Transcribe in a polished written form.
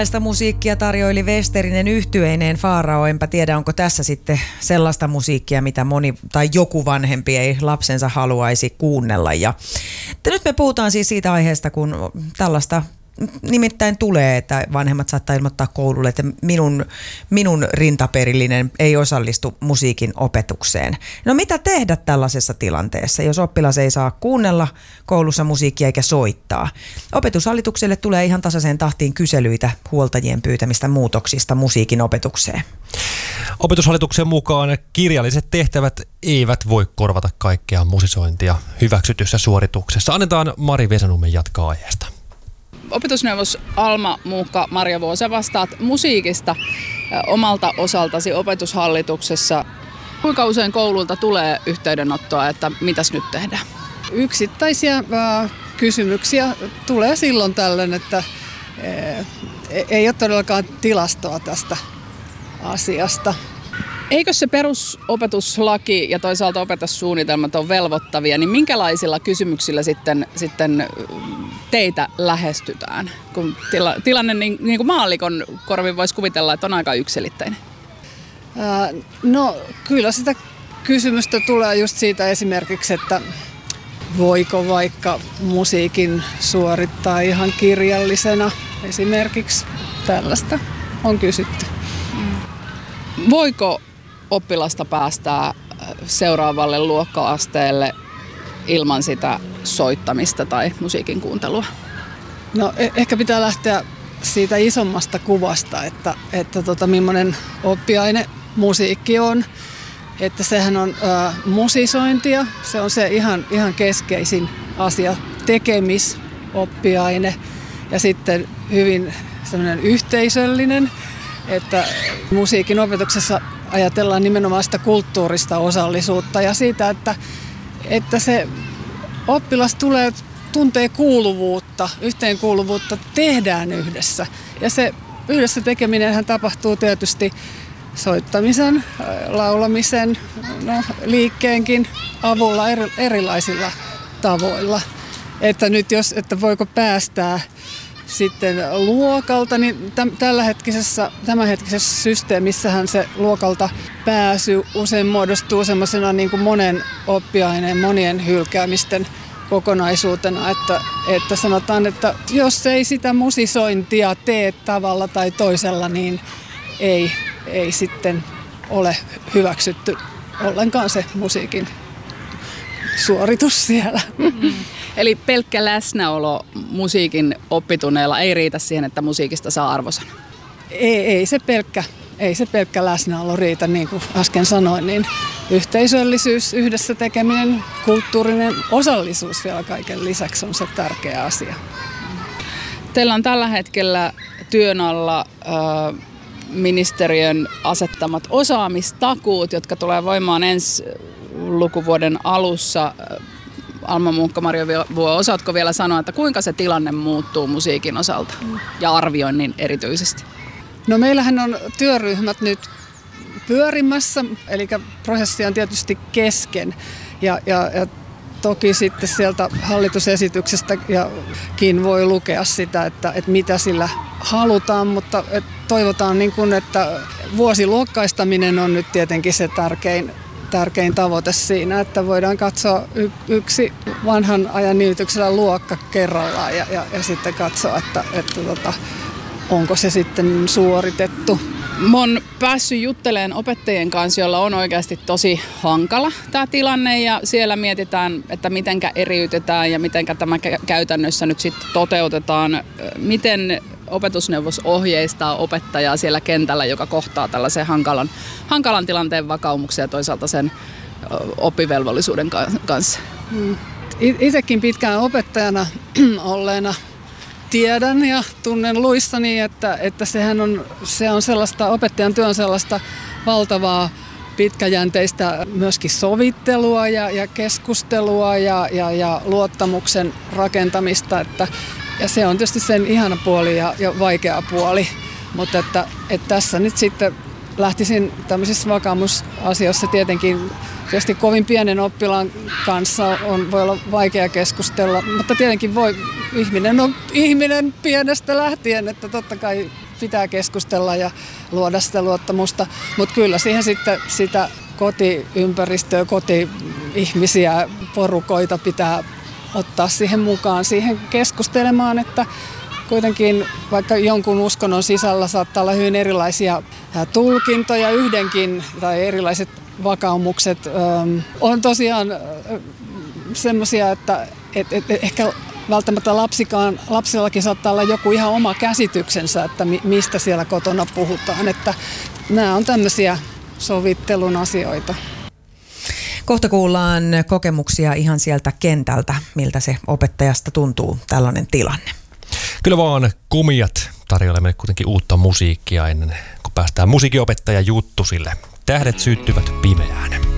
Tästä musiikkia tarjoili Westerinen yhtyeineen Faarao. Enpä tiedä, onko tässä sitten sellaista musiikkia, mitä moni tai joku vanhempi ei lapsensa haluaisi kuunnella. Ja nyt me puhutaan siis siitä aiheesta, kun tällaista nimittäin tulee, että vanhemmat saattaa ilmoittaa koululle, että minun rintaperillinen ei osallistu musiikin opetukseen. No mitä tehdä tällaisessa tilanteessa, jos oppilas ei saa kuunnella koulussa musiikkia eikä soittaa? Opetushallitukselle tulee ihan tasaiseen tahtiin kyselyitä huoltajien pyytämistä muutoksista musiikin opetukseen. Opetushallituksen mukaan kirjalliset tehtävät eivät voi korvata kaikkea musisointia hyväksytyssä suorituksessa. Annetaan Mari Vesanummen jatkaa aiheesta. Opetusneuvos Alma Muukka Marjavuo, sä vastaat musiikista omalta osaltasi opetushallituksessa. Kuinka usein koululta tulee yhteydenottoa, että mitäs nyt tehdään? Yksittäisiä kysymyksiä tulee silloin tällöin, että ei ole todellakaan tilastoa tästä asiasta. Eikö se perusopetuslaki ja toisaalta opetussuunnitelmat on velvoittavia, niin minkälaisilla kysymyksillä sitten teitä lähestytään? Kun tilanne niin kuin maallikon korvin voisi kuvitella, että on aika yksiselitteinen. No kyllä sitä kysymystä tulee just siitä esimerkiksi, että voiko vaikka musiikin suorittaa ihan kirjallisena. Esimerkiksi tällaista on kysytty. Voiko oppilasta päästää seuraavalle luokka-asteelle ilman sitä soittamista tai musiikin kuuntelua? No ehkä pitää lähteä siitä isommasta kuvasta, että millainen oppiaine musiikki on. Että sehän on musisointia, se on se ihan keskeisin asia, tekemisoppiaine ja sitten hyvin sellainen yhteisöllinen, että musiikin opetuksessa ajatellaan nimenomaan sitä kulttuurista osallisuutta ja siitä, että se oppilas tuntee kuuluvuutta, yhteenkuuluvuutta, tehdään yhdessä. Ja se yhdessä tekeminenhän tapahtuu tietysti soittamisen, laulamisen, liikkeenkin avulla erilaisilla tavoilla. Että nyt että voiko päästää sitten luokalta, niin tämänhetkisessä systeemissähän se luokalta pääsy usein muodostuu semmoisena niin kuin monen oppiaineen, monien hylkäämisten kokonaisuutena, että sanotaan, että jos ei sitä musisointia tee tavalla tai toisella, niin ei sitten ole hyväksytty ollenkaan se musiikin suoritus siellä. Eli pelkkä läsnäolo musiikin oppitunneilla ei riitä siihen, että musiikista saa arvosanan? Ei se pelkkä läsnäolo riitä, niin kuin äsken sanoin, niin yhteisöllisyys, yhdessä tekeminen, kulttuurinen osallisuus vielä kaiken lisäksi on se tärkeä asia. Teillä on tällä hetkellä työn alla ministeriön asettamat osaamistakuut, jotka tulee voimaan ensi lukuvuoden alussa. Alma Muukka Marjavuo, osaatko vielä sanoa, että kuinka se tilanne muuttuu musiikin osalta ja arvioinnin erityisesti? No meillähän on työryhmät nyt pyörimässä, eli prosessi on tietysti kesken ja toki sitten sieltä hallitusesityksestäkin voi lukea sitä, että mitä sillä halutaan, mutta toivotaan, niin kuin, että vuosiluokkaistaminen on nyt tietenkin se tärkein tavoite siinä, että voidaan katsoa yksi vanhan ajan nimityksellä luokka kerrallaan ja sitten katsoa, että onko se sitten suoritettu. Mä oon päässyt juttelemaan opettajien kanssa, jolla on oikeasti tosi hankala tämä tilanne ja siellä mietitään, että mitenkä eriytetään ja mitenkä tämä käytännössä nyt sitten toteutetaan. Miten opetusneuvos ohjeistaa opettajaa siellä kentällä, joka kohtaa tällaisen hankalan tilanteen vakaumuksia ja toisaalta sen oppivelvollisuuden kanssa? Itsekin pitkään opettajana olleena tiedän ja tunnen luissani, että se on sellaista, opettajan työ on sellaista valtavaa pitkäjänteistä myöskin sovittelua ja keskustelua ja luottamuksen rakentamista, ja se on tietysti sen ihana puoli ja vaikea puoli, mutta että tässä nyt sitten lähtisin tämmöisissä vakaumusasioissa tietysti kovin pienen oppilaan kanssa voi olla vaikea keskustella, mutta tietenkin ihminen on ihminen pienestä lähtien, että totta kai pitää keskustella ja luoda sitä luottamusta, mutta kyllä siihen sitten sitä kotiympäristöä, koti-ihmisiä, porukoita pitää ottaa siihen mukaan, siihen keskustelemaan, että kuitenkin vaikka jonkun uskonnon sisällä saattaa olla hyvin erilaisia tulkintoja yhdenkin tai erilaiset vakaumukset on tosiaan semmoisia, että ehkä välttämättä lapsillakin saattaa olla joku ihan oma käsityksensä, että mistä siellä kotona puhutaan, että nämä on tämmöisiä sovittelun asioita. Kohta kuullaan kokemuksia ihan sieltä kentältä, miltä se opettajasta tuntuu tällainen tilanne. Kyllä vaan komiat tarjoilee meille kuitenkin uutta musiikkia ennen kuin päästään musiikinopettaja Juttusille. Tähdet syttyvät pimeään.